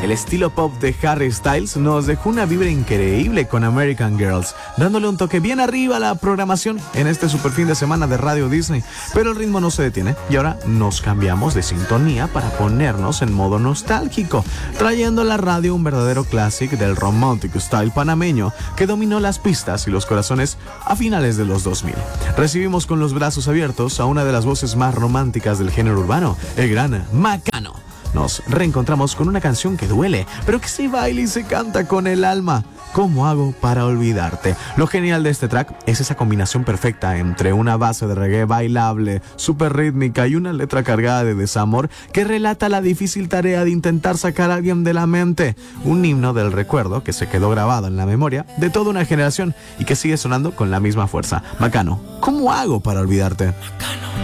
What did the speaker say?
El estilo pop de Harry Styles nos dejó una vibra increíble con American Girls, dándole un toque bien arriba a la programación en este super fin de semana de Radio Disney. Pero el ritmo no se detiene y ahora nos cambiamos de sintonía para ponernos en modo nostálgico, trayendo a la radio un verdadero classic del romantic style panameño que dominó las pistas y los corazones a finales de los 2000. Recibimos con los brazos abiertos a una de las voces más románticas del género urbano, el gran Macano. Nos reencontramos con una canción que duele, pero que se baila y se canta con el alma. ¿Cómo hago para olvidarte? Lo genial de este track es esa combinación perfecta entre una base de reggae bailable, súper rítmica y una letra cargada de desamor que relata la difícil tarea de intentar sacar a alguien de la mente. Un himno del recuerdo que se quedó grabado en la memoria de toda una generación y que sigue sonando con la misma fuerza. Macano, ¿cómo hago para olvidarte? Macano.